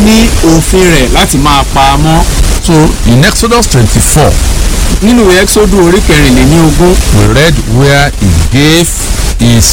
ní òfin rẹ̀ láti máa pa á mọ́. So in Exodus 24, nínú Ẹ́kísódù orí kẹrìnlélógún we read where he gave his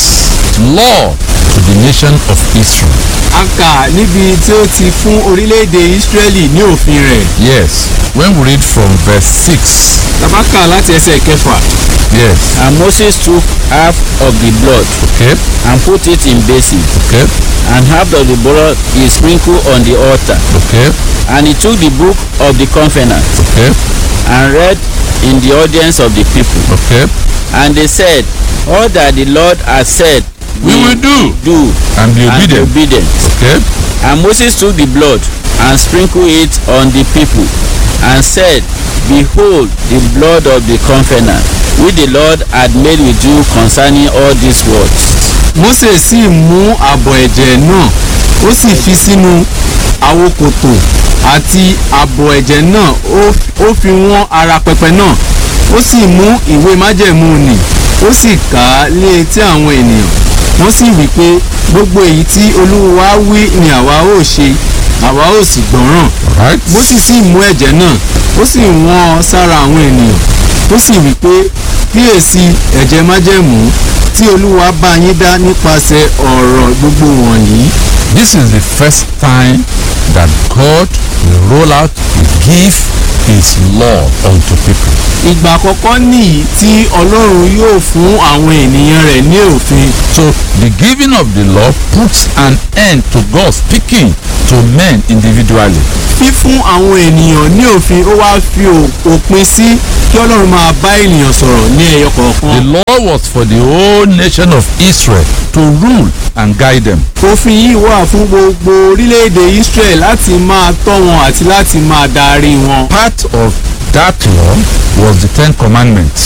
law to the nation of Israel. a kà níbi tí ó ti fún orílẹ̀-èdè Ísírẹ́lì ní òfin rẹ̀. Yes, when we read from verse 6, tabaka láti ẹsẹ̀ kẹfà. yes, And Moses took half of the blood okay, and put it in basin, okay, and half of the blood he sprinkled on the altar. okay, And he took the book of the covenant okay, and read in the audience of the people. okay, And they said, all that the Lord has said we will do and be and be obedient. obedient. Okay, And Moses took the blood and sprinkled it on the people and said, behold the blood of the covenant which the Lord had made with you concerning all these words. Mósè sì mú àbọ̀ ẹ̀jẹ̀ náà ó sì fi sínú àwokòtò àti àbọ̀ ẹ̀jẹ̀ náà ó fi wọ́n ara pẹpẹ náà ó sì mú ìwé májẹ̀mú nì ó sì kà á lé etí àwọn ènìyàn wọ́n sì wí pé gbogbo èyí tí Olúwa wí ni àwa ó ṣe àwa ó sì gbọ́ràn. right, Mósè sì mú ẹ̀jẹ̀ náà ó sì wọ́n sára àwọn ènìyàn ó sì wí pé kíyèsí ẹ̀jẹ̀ májẹ̀mú tí Olúwa bá yín dá nípasẹ̀ ọ̀rọ̀ gbogbo wọ̀nyí. this is the first time that God will roll out, will give his law unto people. ìgbà àkọ́kọ́ nìyí tí Ọlọ́run yóò fún àwọn ènìyàn rẹ̀ ní òfin. So the giving of the law puts an end to God speaking to men individually. fífún àwọn ènìyàn ní òfin ó wá fi òpin sí kí Ọlọ́run máa bá ènìyàn sọ̀rọ̀ ní ẹyọ The kọ̀ọ̀kan. law was for the whole nation of Israel to rule and guide them. òfin yìí wà fún gbogbo orílẹ̀-èdè Israel láti máa tọ́ wọn àti láti máa darí wọn. Part of that law was the Ten Commandments.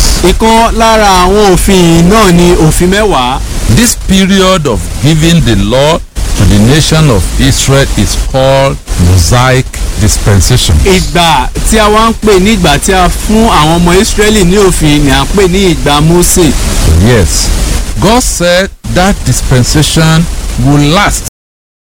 ìkan lára àwọn òfin náà ni òfin mẹ́wàá. This period of giving the law to the nation of Israel is called Mosaic dispensation. ìgbà tí a wá ń pè ní ìgbà tí a fún àwọn ọmọ Ísírẹ́lì ní òfin ni à ń pè ní ìgbà Mósè. Yes, God said that dispensation will last